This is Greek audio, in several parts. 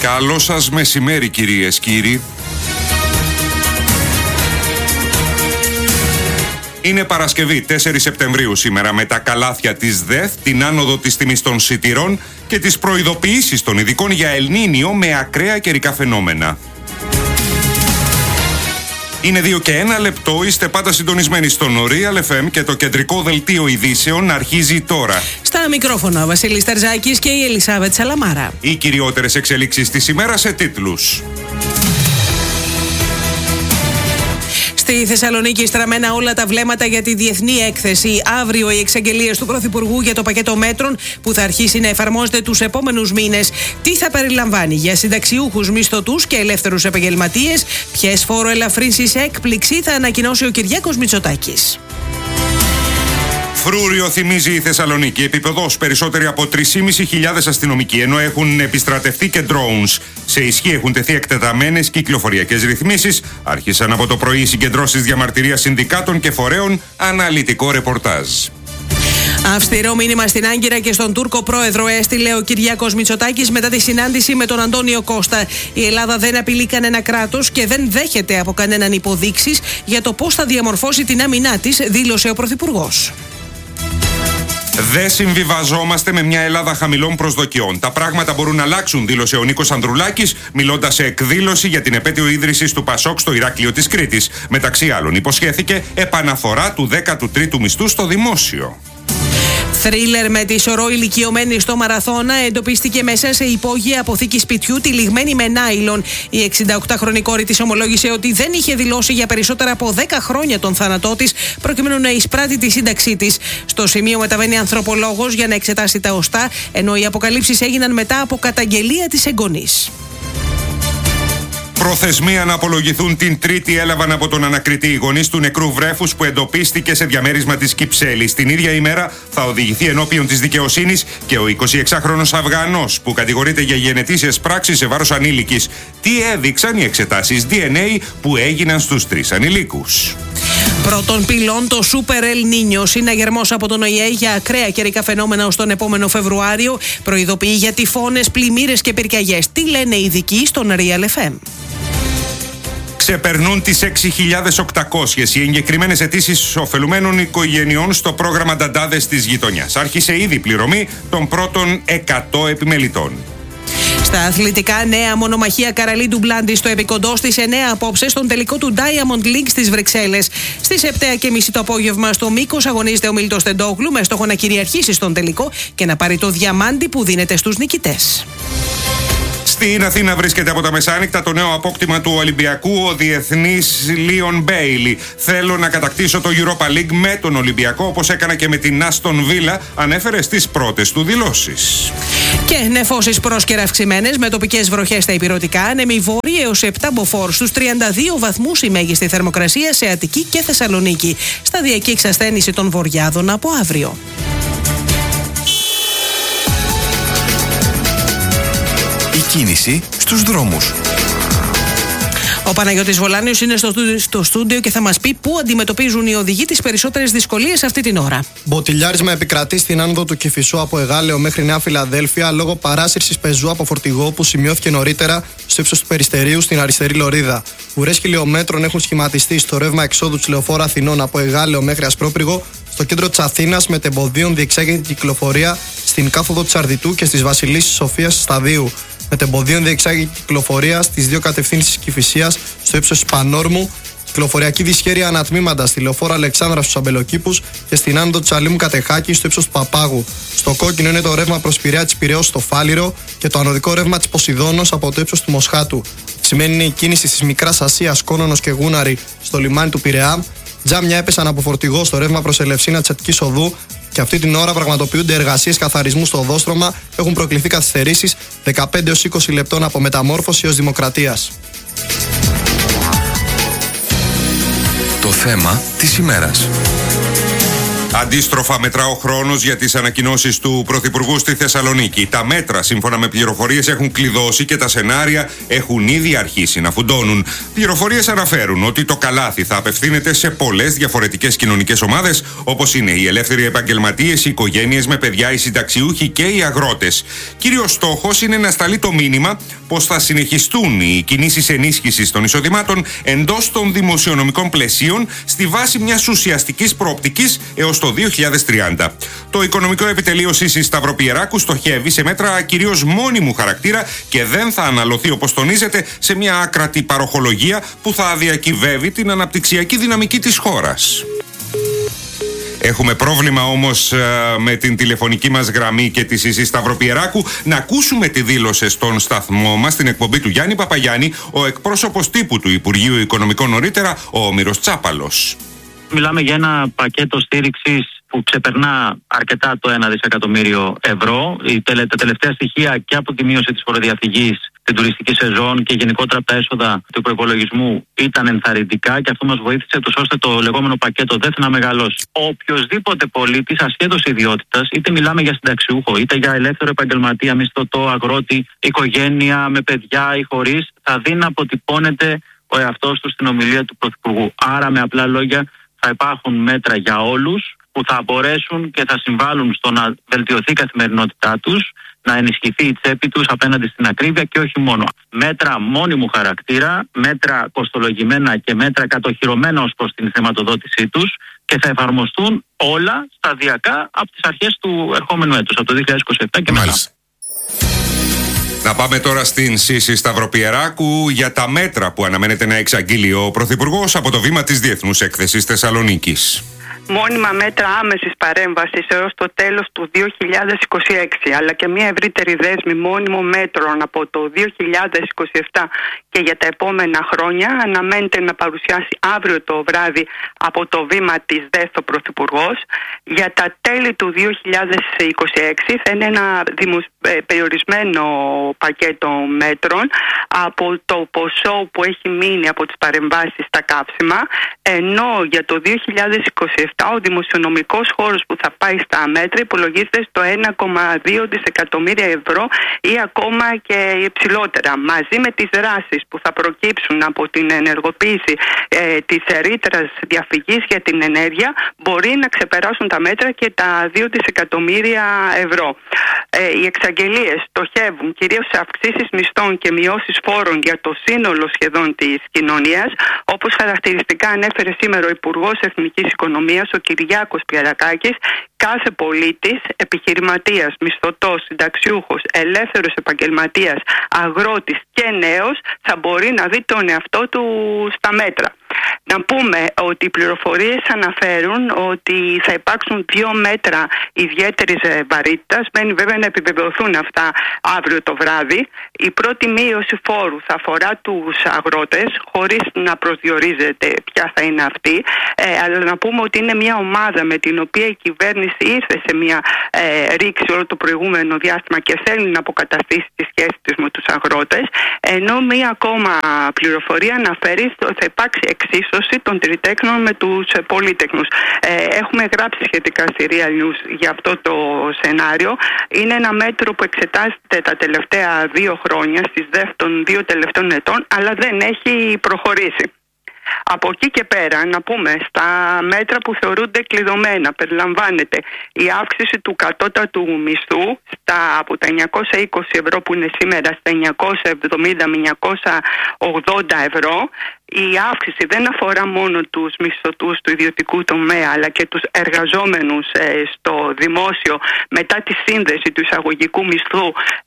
Καλό σας μεσημέρι, κυρίες, κύριοι. Είναι Παρασκευή, 4 Σεπτεμβρίου σήμερα, με τα καλάθια της ΔΕΘ, την άνοδο της τιμής των σιτηρών και τις προειδοποιήσεις των ειδικών για Ελνίνιο με ακραία καιρικά φαινόμενα. Είναι 2 και 1 λεπτό, είστε πάντα συντονισμένοι στον Real FM και το κεντρικό δελτίο ειδήσεων αρχίζει τώρα. Στα μικρόφωνα ο Βασίλης Ταρζάκης και η Ελισάβετ Σαλαμάρα. Οι κυριότερες εξελίξεις της ημέρας σε τίτλους. Στη Θεσσαλονίκη στραμμένα όλα τα βλέμματα για τη διεθνή έκθεση. Αύριο οι εξαγγελίες του Πρωθυπουργού για το πακέτο μέτρων που θα αρχίσει να εφαρμόζεται τους επόμενους μήνες. Τι θα περιλαμβάνει για συνταξιούχους, μισθωτούς και ελεύθερους επαγγελματίες, ποιες φοροελαφρύνσεις έκπληξη θα ανακοινώσει ο Κυριάκος Μητσοτάκης. Φρούριο θυμίζει η Θεσσαλονίκη. Επίπεδος περισσότεροι από 3.500 αστυνομικοί, ενώ έχουν επιστρατευτεί και drones. Σε ισχύ έχουν τεθεί εκτεταμένες κυκλοφοριακές ρυθμίσεις. Άρχισαν από το πρωί οι συγκεντρώσεις διαμαρτυρίας συνδικάτων και φορέων. Αναλυτικό ρεπορτάζ. Αυστηρό μήνυμα στην Άγκυρα και στον Τούρκο πρόεδρο έστειλε ο Κυριάκος Μητσοτάκης μετά τη συνάντηση με τον Αντώνιο Κώστα. Η Ελλάδα δεν απειλεί κανένα κράτος και δεν δέχεται από κανέναν υποδείξεις για το πώς θα διαμορφώσει την άμυνά της, δήλωσε ο Πρωθυπουργός. Δεν συμβιβαζόμαστε με μια Ελλάδα χαμηλών προσδοκιών. Τα πράγματα μπορούν να αλλάξουν, δήλωσε ο Νίκος Ανδρουλάκης, μιλώντας σε εκδήλωση για την επέτειο ίδρυσης του ΠΑΣΟΚ στο Ηράκλειο της Κρήτης. Μεταξύ άλλων, υποσχέθηκε επαναφορά του 13ου μισθού στο δημόσιο. Θρίλερ με τη σωρό ηλικιωμένη στο Μαραθώνα εντοπίστηκε μέσα σε υπόγεια αποθήκη σπιτιού τυλιγμένη με νάιλον. Η 68χρονη κόρη της ομολόγησε ότι δεν είχε δηλώσει για περισσότερα από 10 χρόνια τον θάνατό της, προκειμένου να εισπράττει τη σύνταξή της. Στο σημείο μεταβαίνει ανθρωπολόγος για να εξετάσει τα οστά, ενώ οι αποκαλύψεις έγιναν μετά από καταγγελία της εγγονής. Προθεσμία να απολογηθούν την Τρίτη έλαβαν από τον ανακριτή οι γονείς του νεκρού βρέφους που εντοπίστηκε σε διαμέρισμα της Κυψέλης. Την ίδια ημέρα θα οδηγηθεί ενώπιον της δικαιοσύνης και ο 26χρονος Αφγανός που κατηγορείται για γενετήσιες πράξεις σε βάρος ανήλικης. Τι έδειξαν οι εξετάσεις DNA που έγιναν στους 3 ανηλίκους. Πρώτον πυλών, το Super El Niño, συναγερμός από τον ΟΗΕ για ακραία καιρικά φαινόμενα ως τον επόμενο Φεβρουάριο, προειδοποιεί για τυφώνες, πλημμύρες και πυρκαγιές. Τι λένε οι ειδικοί στον Real FM. Ξεπερνούν τις 6.800 οι εγκεκριμένες αιτήσεις ωφελουμένων οικογενειών στο πρόγραμμα Νταντάδες της γειτονιάς. Άρχισε ήδη η πληρωμή των πρώτων 100 επιμελητών. Στα αθλητικά, νέα μονομαχία Καραλίντου Μπλάντι στο Επικοντό στις 9 απόψε στον τελικό του Diamond League στις Βρυξέλλες. Στις 7:30 το απόγευμα στο Μήκος αγωνίζεται ο Μίλτος Τεντόγλου με στόχο να κυριαρχήσει στον τελικό και να πάρει το διαμάντι που δίνεται στους νικητές. Στην Αθήνα βρίσκεται από τα μεσάνυχτα το νέο απόκτημα του Ολυμπιακού, ο διεθνής Λίον Μπέιλι. Θέλω να κατακτήσω το Europa League με τον Ολυμπιακό, όπως έκανα και με την Άστον Βίλα, ανέφερε στις πρώτες του δηλώσεις. Και νεφώσεις πρόσκαιρα αυξημένες με τοπικές βροχές στα ηπειρωτικά, άνεμοι βόρειοι έως 7 μποφόρ, στους 32 βαθμούς η μέγιστη θερμοκρασία σε Αττική και Θεσσαλονίκη. Σταδιακή εξασθένηση των βορειάδων από αύριο. Κίνηση στους δρόμους. Ο Παναγιώτης Βολάνιος είναι στο στούντιο και θα μας πει πού αντιμετωπίζουν οι οδηγοί τις περισσότερες δυσκολίες αυτή την ώρα. Μποτιλιάρισμα επικρατεί στην άνοδο του Κηφισού από Εγάλεο μέχρι Νέα Φιλαδέλφια λόγω παράσυρσης πεζού από φορτηγό που σημειώθηκε νωρίτερα στο ύψος του Περιστερίου στην αριστερή λωρίδα. Ουρές χιλιομέτρων έχουν σχηματιστεί στο ρεύμα εξόδου της Λεωφόρου Αθηνών από Εγάλεο μέχρι Ασπρόπρυγο, στο κέντρο της Αθήνας μετεμποδίων διεξάγεται την κυκλοφορία στην κάθοδο της Αρδιτού και στις Βασιλίσσης Σοφίας Σταδίου. Μετεμποδίων διεξάγει κυκλοφορία στις 2 κατευθύνσεις Κηφισίας στο ύψος της Πανόρμου, κυκλοφοριακή δυσχέρεια ανατμήματα στη Λεωφόρο Αλεξάνδρα στους Αμπελοκήπους και στην άνοδο της Αλήμου Κατεχάκη στο ύψος του Παπάγου. Στο κόκκινο είναι το ρεύμα προς Πειραιά της Πειραιώς στο Φάληρο και το ανωδικό ρεύμα της Ποσειδώνος από το ύψος του Μοσχάτου. Σημαίνει είναι η κίνηση της Μικράς Ασίας, Κόνονος και Γούναρη στο λιμάνι του Πειραιά. Τζάμια έπεσαν από φορτηγό στο ρεύμα προς Ελευσίνα της Αττικής Οδού και αυτή την ώρα πραγματοποιούνται εργασίες καθαρισμού στο οδόστρωμα. Έχουν προκληθεί καθυστερήσεις 15 έως 20 λεπτών από Μεταμόρφωση έως Δημοκρατίας. Το θέμα της ημέρας. Αντίστροφα μετρά ο χρόνος για τις ανακοινώσεις του Πρωθυπουργού στη Θεσσαλονίκη. Τα μέτρα, σύμφωνα με πληροφορίες, έχουν κλειδώσει και τα σενάρια έχουν ήδη αρχίσει να φουντώνουν. Πληροφορίες αναφέρουν ότι το καλάθι θα απευθύνεται σε πολλές διαφορετικές κοινωνικές ομάδες, όπως είναι οι ελεύθεροι επαγγελματίες, οι οικογένειες με παιδιά, οι συνταξιούχοι και οι αγρότες. Κύριος στόχος είναι να σταλεί το μήνυμα πως θα συνεχιστούν οι κινήσεις ενίσχυσης των εισοδημάτων εντός των δημοσιονομικών πλαισίων στη βάση μιας ουσιαστικής προοπτικής έως το 2030. Το Οικονομικό Επιτελείο Σύσης Σταυροπιεράκου στοχεύει σε μέτρα κυρίως μόνιμου χαρακτήρα και δεν θα αναλωθεί, όπως τονίζεται, σε μια άκρατη παροχολογία που θα διακυβεύει την αναπτυξιακή δυναμική της χώρας. Έχουμε πρόβλημα όμως με την τηλεφωνική μας γραμμή και τη Σύση Σταυροπιεράκου. Να ακούσουμε τι δήλωσε στον σταθμό μας, στην εκπομπή του Γιάννη Παπαγιάννη, ο εκπρόσωπος τύπου του Υπουργείου Οικονομικών νωρίτερα, ο Όμηρος Τσάπαλος. Μιλάμε για ένα πακέτο στήριξης που ξεπερνά αρκετά το 1 δισεκατομμύριο ευρώ. Τα τελευταία στοιχεία και από τη μείωση της φοροδιαφυγής, την τουριστική σεζόν και γενικότερα από τα έσοδα του προϋπολογισμού ήταν ενθαρρυντικά και αυτό μας βοήθησε ώστε το λεγόμενο πακέτο δεν να μεγαλώσει. Οποιοσδήποτε πολίτης, ασχέτως ιδιότητας, είτε μιλάμε για συνταξιούχο, είτε για ελεύθερο επαγγελματία, μισθωτό, αγρότη, οικογένεια με παιδιά ή χωρίς, θα δει να αποτυπώνεται ο εαυτός του στην ομιλία του Πρωθυπουργού. Άρα, με απλά λόγια, θα υπάρχουν μέτρα για όλους που θα μπορέσουν και θα συμβάλλουν στο να βελτιωθεί η καθημερινότητά τους, να ενισχυθεί η τσέπη τους απέναντι στην ακρίβεια και όχι μόνο. Μέτρα μόνιμου χαρακτήρα, μέτρα κοστολογημένα και μέτρα κατοχυρωμένα ως προς την χρηματοδότησή τους και θα εφαρμοστούν όλα σταδιακά από τις αρχές του ερχόμενου έτους, από το 2027 και μετά. Να πάμε τώρα στην Σύση Σταυροπιεράκου για τα μέτρα που αναμένεται να εξαγγείλει ο Πρωθυπουργός από το βήμα της Διεθνούς Έκθεσης Θεσσαλονίκης. Μόνιμα μέτρα άμεσης παρέμβασης έως το τέλος του 2026, αλλά και μια ευρύτερη δέσμη μόνιμων μέτρων από το 2027 και για τα επόμενα χρόνια αναμένεται να παρουσιάσει αύριο το βράδυ από το βήμα της ΔΕΘ ο Πρωθυπουργός. Για τα τέλη του 2026 θα είναι ένα περιορισμένο πακέτο μέτρων από το ποσό που έχει μείνει από τις παρεμβάσεις στα καύσιμα, ενώ για το 2027 ο δημοσιονομικός χώρος που θα πάει στα μέτρα υπολογίζεται στο 1,2 δισεκατομμύρια ευρώ ή ακόμα και υψηλότερα. Μαζί με τις δράσεις που θα προκύψουν από την ενεργοποίηση της ρήτρας διαφυγής για την ενέργεια μπορεί να ξεπεράσουν τα μέτρα και τα 2 δισεκατομμύρια ευρώ. Οι εξαγγελίες στοχεύουν κυρίως σε αυξήσεις μισθών και μειώσεις φόρων για το σύνολο σχεδόν της κοινωνίας, όπως χαρακτηριστικά ανέφερε σήμερα ο Υπουργός Εθνικής Οικονομίας, ο Κυριάκος Πιερακάκης. Κάθε πολίτης, επιχειρηματίας, μισθωτός, συνταξιούχος, ελεύθερος επαγγελματίας, αγρότης και νέος θα μπορεί να δει τον εαυτό του στα μέτρα. Να πούμε ότι οι πληροφορίες αναφέρουν ότι θα υπάρξουν 2 μέτρα ιδιαίτερης βαρύτητας. Μένει βέβαια να επιβεβαιωθούν αυτά αύριο το βράδυ. Η πρώτη μείωση φόρου θα αφορά τους αγρότες, χωρίς να προσδιορίζεται ποια θα είναι αυτή. Αλλά να πούμε ότι είναι μια ομάδα με την οποία η κυβέρνηση ήρθε σε μια ρήξη όλο το προηγούμενο διάστημα και θέλει να αποκαταστήσει τη σχέση της με τους αγρότες. Ενώ μια ακόμα πληροφορία αναφέρει ότι θα υπάρξει εξίσωση των τριτέκνων με τους πολύτεκνους. Έχουμε γράψει σχετικά στη Real News για αυτό το σενάριο. Είναι ένα μέτρο που εξετάζεται τα τελευταία 2 χρόνια, στις των 2 τελευταίων ετών, αλλά δεν έχει προχωρήσει. Από εκεί και πέρα, να πούμε, στα μέτρα που θεωρούνται κλειδωμένα περιλαμβάνεται η αύξηση του κατώτατου μισθού από τα 920 ευρώ που είναι σήμερα στα 970 με 980 ευρώ. Η αύξηση δεν αφορά μόνο τους μισθωτούς του ιδιωτικού τομέα, αλλά και τους εργαζόμενους στο δημόσιο μετά τη σύνδεση του εισαγωγικού μισθού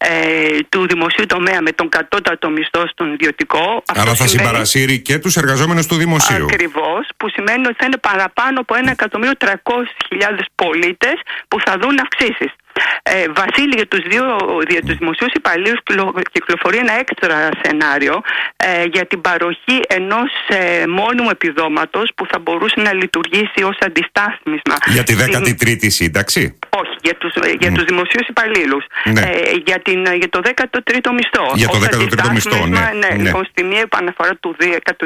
του δημοσίου τομέα με τον κατώτατο μισθό στον ιδιωτικό. Άρα θα συμπαρασύρει και τους εργαζόμενους του δημοσίου. Ακριβώς, που σημαίνει ότι θα είναι παραπάνω από 1.300.000 πολίτες που θα δουν αυξήσεις. Βασίλη, για τους δημοσίους υπαλλήλους κυκλοφορεί ένα έξτρα σενάριο για την παροχή ενός μόνιμου επιδόματος που θα μπορούσε να λειτουργήσει ως αντιστάθμισμα. Για τη 13η σύνταξη. Όχι, για τους δημοσίους υπαλλήλους. Ναι. Για το 13ο μισθό. Για το 13ο μισθό, ναι. Λοιπόν, στη μία επαναφορά του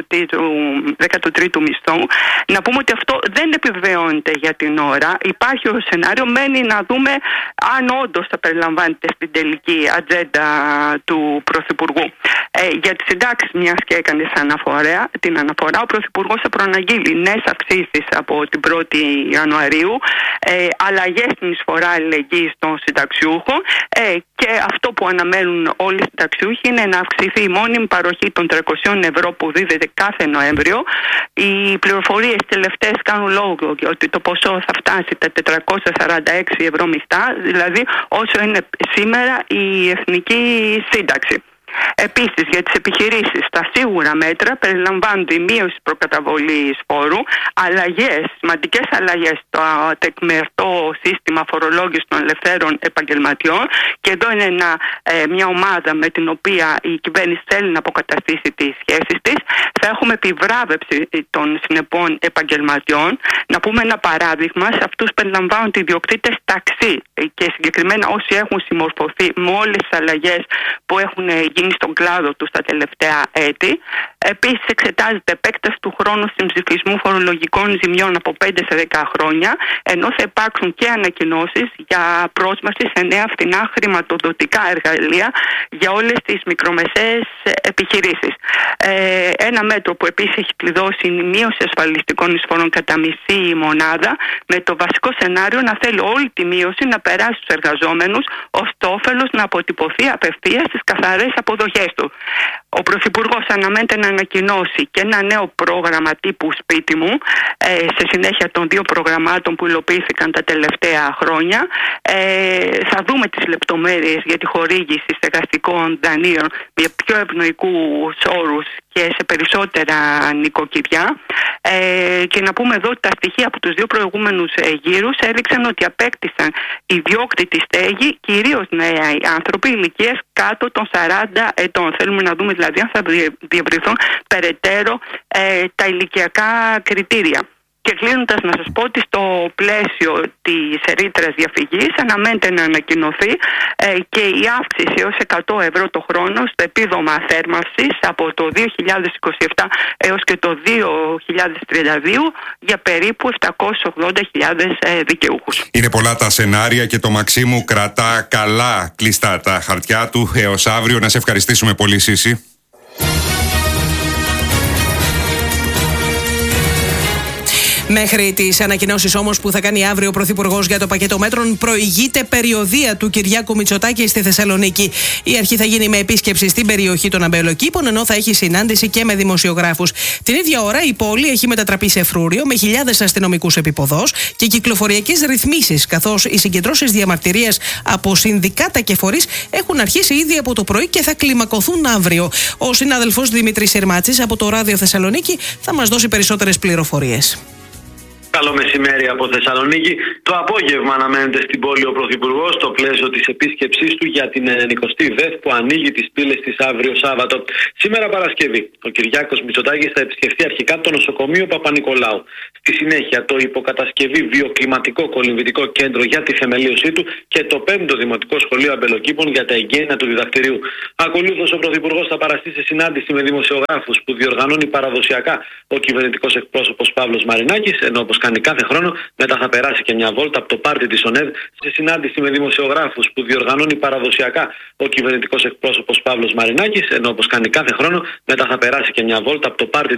13ου μισθού, να πούμε ότι αυτό δεν επιβεβαιώνεται για την ώρα. Υπάρχει ο σενάριο, μένει να δούμε αν όντως θα περιλαμβάνεται στην τελική ατζέντα του Πρωθυπουργού. Για τις συντάξεις, μιας και έκανε την αναφορά, ο Πρωθυπουργός θα προαναγγείλει νέες αυξήσεις από την 1η Ιανουαρίου, αλλαγές στην εισφορά αλληλεγγύης των συνταξιούχων, και αυτό που αναμένουν όλοι οι συνταξιούχοι είναι να αυξηθεί η μόνιμη παροχή των 300 ευρώ που δίδεται κάθε Νοέμβριο. Οι πληροφορίες τελευταίες κάνουν λόγο ότι το ποσό θα φτάσει τα 446 ευρώ μισθά, δηλαδή όσο είναι σήμερα η εθνική σύνταξη. Επίσης, για τις επιχειρήσεις, τα σίγουρα μέτρα περιλαμβάνονται η μείωση προκαταβολής φόρου, σημαντικές αλλαγές στο τεκμηρτό σύστημα φορολόγησης των ελευθέρων επαγγελματιών, και εδώ είναι μια ομάδα με την οποία η κυβέρνηση θέλει να αποκαταστήσει τις σχέσεις της. Θα έχουμε επιβράβευση των συνεπών επαγγελματιών. Να πούμε ένα παράδειγμα, σε αυτούς περιλαμβάνονται οι ιδιοκτήτες ταξί και συγκεκριμένα όσοι έχουν συμμορφωθεί με όλες τις αλλαγές που έχουν γίνει στον κλάδο του στα τελευταία έτη. Επίσης, εξετάζεται επέκταση του χρόνου συμψηφισμού φορολογικών ζημιών από 5 σε 10 χρόνια, ενώ θα υπάρξουν και ανακοινώσεις για πρόσβαση σε νέα φθηνά χρηματοδοτικά εργαλεία για όλες τις μικρομεσαίες επιχειρήσεις. Ένα μέτρο που επίσης έχει κλειδώσει είναι η μείωση ασφαλιστικών εισφορών κατά μισή μονάδα, με το βασικό σενάριο να θέλει όλη τη μείωση να περάσει στους εργαζόμενους, ώστε το όφελος να αποτυπωθεί απευθείας στις καθαρές αποδοχές του. Ο Πρωθυπουργός αναμένεται να ανακοινώσει και ένα νέο πρόγραμμα τύπου σπίτι μου, σε συνέχεια των 2 προγραμμάτων που υλοποιήθηκαν τα τελευταία χρόνια. Θα δούμε τις λεπτομέρειες για τη χορήγηση στεγαστικών δανείων με πιο ευνοϊκούς όρους και σε περισσότερα νοικοκυριά. Και να πούμε εδώ ότι τα στοιχεία από τους 2 προηγούμενους γύρους έδειξαν ότι απέκτησαν ιδιόκτητη στέγη κυρίως νέοι άνθρωποι ηλικίας κάτω των 40 ετών. Θέλουμε να δούμε δηλαδή αν θα διευρυθούν περαιτέρω τα ηλικιακά κριτήρια. Και κλείνοντας, να σας πω ότι στο πλαίσιο της ρήτρας διαφυγής αναμένεται να ανακοινωθεί και η αύξηση έως 100 ευρώ το χρόνο στο επίδομα θέρμανσης από το 2027 έως και το 2032 για περίπου 780.000 δικαιούχους. Είναι πολλά τα σενάρια και το Μαξίμου κρατά καλά κλειστά τα χαρτιά του έως αύριο. Να σε ευχαριστήσουμε πολύ, Σύση. Μέχρι τις ανακοινώσεις όμως που θα κάνει αύριο ο Πρωθυπουργός για το πακέτο μέτρων, προηγείται περιοδεία του Κυριάκου Μητσοτάκη στη Θεσσαλονίκη. Η αρχή θα γίνει με επίσκεψη στην περιοχή των αμπελοκήπων, ενώ θα έχει συνάντηση και με δημοσιογράφους. Την ίδια ώρα η πόλη έχει μετατραπεί σε φρούριο με χιλιάδες αστυνομικούς επίποδος και κυκλοφοριακές ρυθμίσεις, καθώς οι συγκεντρώσεις διαμαρτυρίας από συνδικάτα και φορείς έχουν αρχίσει ήδη από το πρωί και θα κλιμακωθούν αύριο. Ο συνάδελφος Δημήτρης Σερμάτσης από το Ράδιο Θεσσαλονίκη θα μας δώσει περισσότερες πληροφορίες. Καλό μεσημέρι από Θεσσαλονίκη. Το απόγευμα αναμένεται στην πόλη ο Πρωθυπουργός στο πλαίσιο της επίσκεψής του για την 90η ΔΕΘ που ανοίγει τις πύλες της αύριο Σάββατο. Σήμερα Παρασκευή, ο Κυριάκος Μητσοτάκης θα επισκεφτεί αρχικά το νοσοκομείο Παπα-Νικολάου. Στη συνέχεια, το υποκατασκευή βιοκλιματικό κολυμβητικό κέντρο για τη θεμελίωσή του και το 5ο Δημοτικό Σχολείο Αμπελοκήπων για τα εγγένεια του διδακτηρίου. Ακολούθως, ο Πρωθυπουργός θα παραστεί σε συνάντηση με δημοσιογράφους που διοργανώνει παραδοσιακά ο κυβερνητικός εκπρόσωπος Παύλος Μαρινάκης, ενώ όπως κάνει κάθε χρόνο, μετά θα περάσει και μια βόλτα από το πάρτι της ΟΝΕΔ σε συνάντηση με δημοσιογράφους που διοργανώνει παραδοσιακά ο κυβερνητικός εκπρόσωπος Παύλος Μαρινάκης, ενώ όπως κάνει κάθε χρόνο, μετά θα περάσει και μια βόλτα από το πάρτι